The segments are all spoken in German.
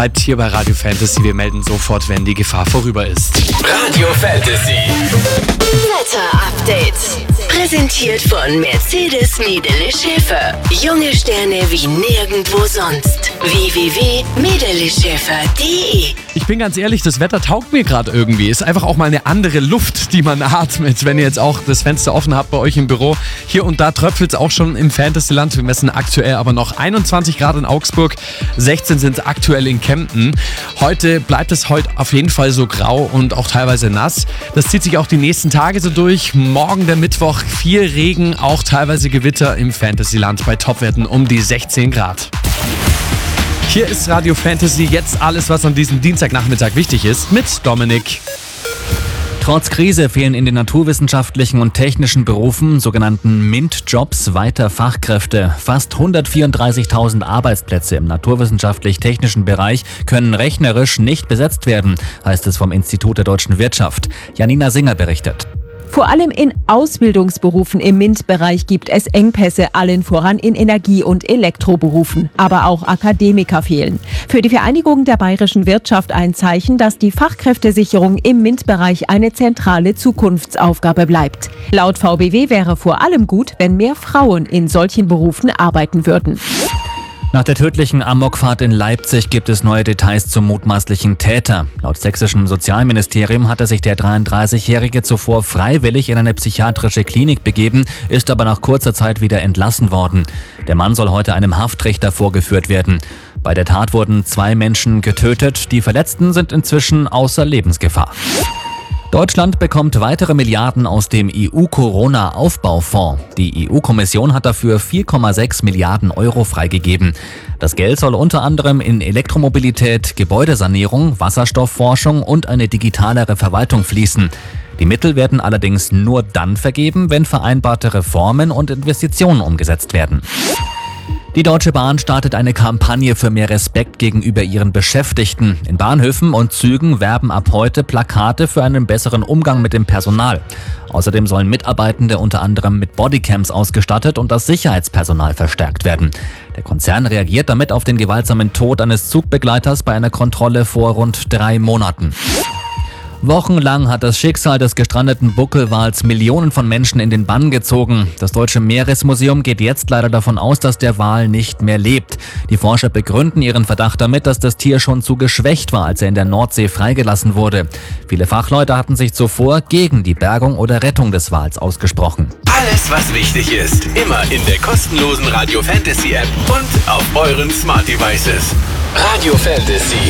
bleibt hier bei Radio Fantasy. Wir melden sofort, wenn die Gefahr vorüber ist. Radio Fantasy. Wetter Update. Präsentiert von Mercedes-Medele Schäfer. Junge Sterne wie nirgendwo sonst. www.medeleschäfer.de. Ich bin ganz ehrlich, das Wetter taugt mir gerade irgendwie. Ist einfach auch mal eine andere Luft, die man atmet, wenn ihr jetzt auch das Fenster offen habt bei euch im Büro. Hier und da tröpfelt es auch schon im Fantasyland. Wir messen aktuell aber noch 21 Grad in Augsburg, 16 sind es aktuell in Kempten. Heute bleibt es auf jeden Fall so grau und auch teilweise nass. Das zieht sich auch die nächsten Tage so durch. Morgen der Mittwoch, viel Regen, auch teilweise Gewitter im Fantasyland bei Topwerten um die 16 Grad. Hier ist Radio Fantasy, jetzt alles, was an diesem Dienstagnachmittag wichtig ist, mit Dominik. Trotz Krise fehlen in den naturwissenschaftlichen und technischen Berufen, sogenannten MINT-Jobs, weiter Fachkräfte. Fast 134.000 Arbeitsplätze im naturwissenschaftlich-technischen Bereich können rechnerisch nicht besetzt werden, heißt es vom Institut der deutschen Wirtschaft. Janina Singer berichtet. Vor allem in Ausbildungsberufen im MINT-Bereich gibt es Engpässe, allen voran in Energie- und Elektroberufen. Aber auch Akademiker fehlen. Für die Vereinigung der bayerischen Wirtschaft ein Zeichen, dass die Fachkräftesicherung im MINT-Bereich eine zentrale Zukunftsaufgabe bleibt. Laut VBW wäre vor allem gut, wenn mehr Frauen in solchen Berufen arbeiten würden. Nach der tödlichen Amokfahrt in Leipzig gibt es neue Details zum mutmaßlichen Täter. Laut sächsischem Sozialministerium hatte sich der 33-Jährige zuvor freiwillig in eine psychiatrische Klinik begeben, ist aber nach kurzer Zeit wieder entlassen worden. Der Mann soll heute einem Haftrichter vorgeführt werden. Bei der Tat wurden 2 Menschen getötet, die Verletzten sind inzwischen außer Lebensgefahr. Deutschland bekommt weitere Milliarden aus dem EU-Corona-Aufbaufonds. Die EU-Kommission hat dafür 4,6 Milliarden Euro freigegeben. Das Geld soll unter anderem in Elektromobilität, Gebäudesanierung, Wasserstoffforschung und eine digitalere Verwaltung fließen. Die Mittel werden allerdings nur dann vergeben, wenn vereinbarte Reformen und Investitionen umgesetzt werden. Die Deutsche Bahn startet eine Kampagne für mehr Respekt gegenüber ihren Beschäftigten. In Bahnhöfen und Zügen werben ab heute Plakate für einen besseren Umgang mit dem Personal. Außerdem sollen Mitarbeitende unter anderem mit Bodycams ausgestattet und das Sicherheitspersonal verstärkt werden. Der Konzern reagiert damit auf den gewaltsamen Tod eines Zugbegleiters bei einer Kontrolle vor rund 3 Monaten. Wochenlang hat das Schicksal des gestrandeten Buckelwals Millionen von Menschen in den Bann gezogen. Das Deutsche Meeresmuseum geht jetzt leider davon aus, dass der Wal nicht mehr lebt. Die Forscher begründen ihren Verdacht damit, dass das Tier schon zu geschwächt war, als er in der Nordsee freigelassen wurde. Viele Fachleute hatten sich zuvor gegen die Bergung oder Rettung des Wals ausgesprochen. Alles, was wichtig ist, immer in der kostenlosen Radio Fantasy App und auf euren Smart Devices. Radio Fantasy.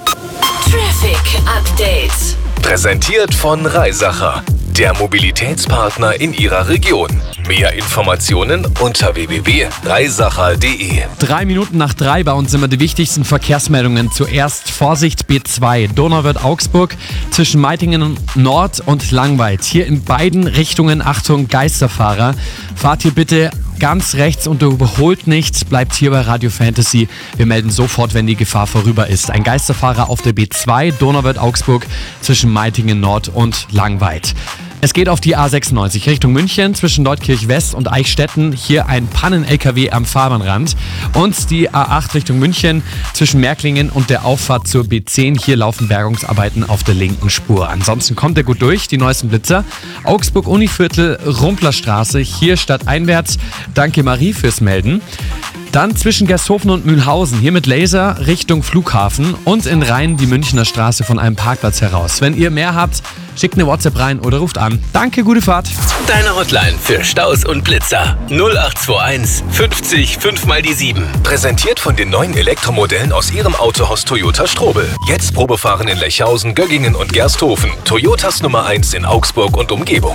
Traffic Update. Präsentiert von Reisacher, der Mobilitätspartner in Ihrer Region. Mehr Informationen unter www.reisacher.de. 3 Minuten nach 3 bei uns immer die wichtigsten Verkehrsmeldungen. Zuerst Vorsicht B2, Donauwörth-Augsburg zwischen Meitingen Nord und Langweid. Hier in beiden Richtungen, Achtung, Geisterfahrer. Fahrt hier bitte ganz rechts und überholt nicht, bleibt hier bei Radio Fantasy. Wir melden sofort, wenn die Gefahr vorüber ist. Ein Geisterfahrer auf der B2, Donauwörth-Augsburg zwischen Meitingen Nord und Langweid. Es geht auf die A96 Richtung München zwischen Leutkirch West und Eichstätten. Hier ein Pannen-LKW am Fahrbahnrand. Und die A8 Richtung München zwischen Märklingen und der Auffahrt zur B10. Hier laufen Bergungsarbeiten auf der linken Spur. Ansonsten kommt er gut durch, die neuesten Blitzer. Augsburg-Univiertel, Rumplerstraße, hier stadteinwärts. Danke Marie fürs Melden. Dann zwischen Gersthofen und Mühlhausen, hier mit Laser Richtung Flughafen und in Rhein die Münchner Straße von einem Parkplatz heraus. Wenn ihr mehr habt, schickt eine WhatsApp rein oder ruft an. Danke, gute Fahrt. Deine Hotline für Staus und Blitzer 0821 50 5 mal die 7. Präsentiert von den neuen Elektromodellen aus Ihrem Autohaus Toyota Strobel. Jetzt Probefahren in Lechhausen, Göggingen und Gersthofen. Toyotas Nummer 1 in Augsburg und Umgebung.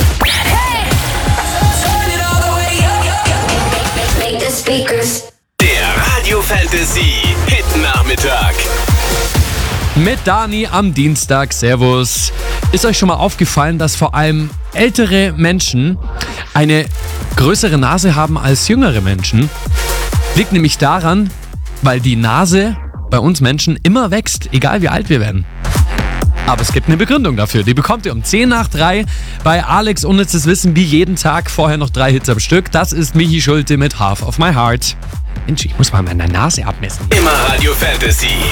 Der Radio Fantasy Hit Nachmittag. Mit Dani am Dienstag. Servus. Ist euch schon mal aufgefallen, dass vor allem ältere Menschen eine größere Nase haben als jüngere Menschen? Liegt nämlich daran, weil die Nase bei uns Menschen immer wächst, egal wie alt wir werden. Aber es gibt eine Begründung dafür. Die bekommt ihr um 10 nach 3 bei Alex Unnützes Wissen wie jeden Tag. Vorher noch 3 Hits am Stück. Das ist Michi Schulte mit Half of My Heart. Mensch, ich muss mal meine Nase abmessen. Immer Radio Fantasy.